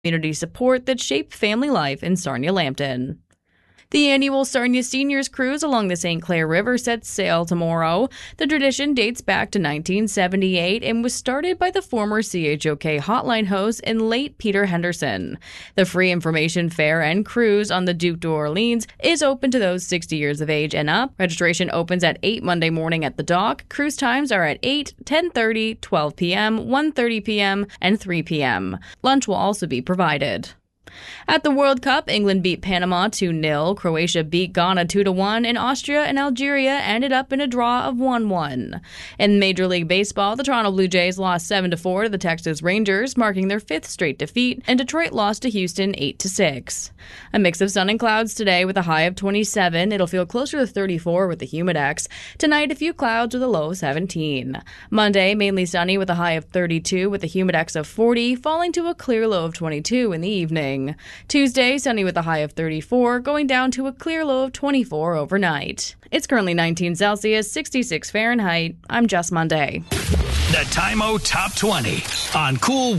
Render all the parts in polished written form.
community support that shape family life in Sarnia-Lambton. The annual Sarnia Seniors Cruise along the St. Clair River sets sail tomorrow. The tradition dates back to 1978 and was started by the former CHOK hotline host and late Peter Henderson. The free information fair and cruise on the Duke d'Orleans is open to those 60 years of age and up. Registration opens at 8 Monday morning at the dock. Cruise times are at 8, 10:30, 12 p.m., 1:30 p.m., and 3 p.m. Lunch will also be provided. At the World Cup, England beat Panama 2-0, Croatia beat Ghana 2-1, and Austria and Algeria ended up in a draw of 1-1. In Major League Baseball, the Toronto Blue Jays lost 7-4 to the Texas Rangers, marking their 5th straight defeat, and Detroit lost to Houston 8-6. A mix of sun and clouds today with a high of 27. It'll feel closer to 34 with the humidex. Tonight, a few clouds with a low of 17. Monday, mainly sunny with a high of 32 with a humidex of 40, falling to a clear low of 22 in the evening. Tuesday, sunny with a high of 34, going down to a clear low of 24 overnight. It's currently 19 Celsius, 66 Fahrenheit. I'm Jess Monday. The Time-O Top 20 on Cool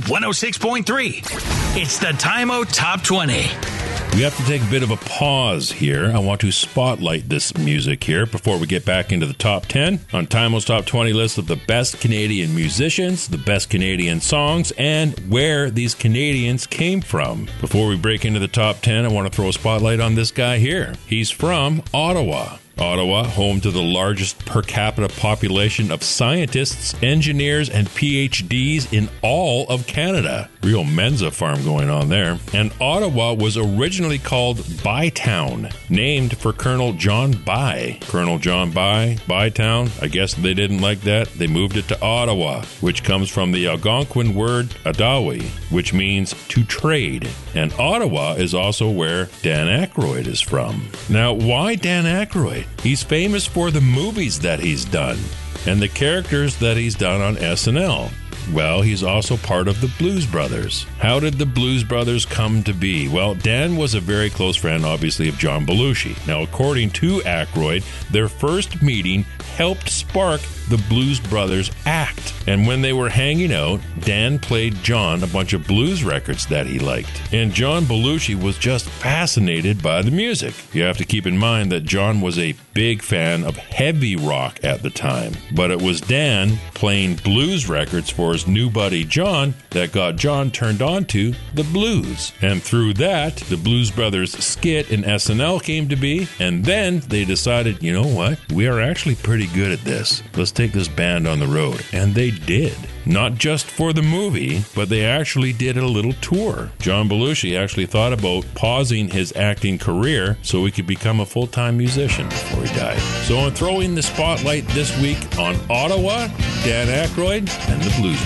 106.3. It's the Time-O Top 20. We have to take a bit of a pause here. I want to spotlight this music here before we get back into the top 10 on Time-O's Top 20 list of the best Canadian musicians, the best Canadian songs, and where these Canadians came from. Before we break into the top 10, I want to throw a spotlight on this guy here. He's from Ottawa. Ottawa, home to the largest per capita population of scientists, engineers, and PhDs in all of Canada. Real Mensa farm going on there. And Ottawa was originally called Bytown, named for Colonel John By. Colonel John By, Bytown, I guess they didn't like that. They moved it to Ottawa, which comes from the Algonquin word Adawi, which means to trade. And Ottawa is also where Dan Aykroyd is from. Now, why Dan Aykroyd? He's famous for the movies that he's done and the characters that he's done on SNL. Well, he's also part of the Blues Brothers. How did the Blues Brothers come to be? Well, Dan was a very close friend, obviously, of John Belushi. Now, according to Aykroyd, their first meeting helped spark the Blues Brothers act. And when they were hanging out, Dan played John a bunch of blues records that he liked. And John Belushi was just fascinated by the music. You have to keep in mind that John was a big fan of heavy rock at the time. But it was Dan playing blues records for his new buddy John that got John turned on to the blues. And through that, the Blues Brothers skit in SNL came to be. And then they decided, you know what? We are actually pretty good at this. Let's take this band on the road. And they did. Not just for the movie, but they actually did a little tour. John Belushi actually thought about pausing his acting career so he could become a full-time musician before he died. So I'm throwing the spotlight this week on Ottawa, Dan Aykroyd, and the Blues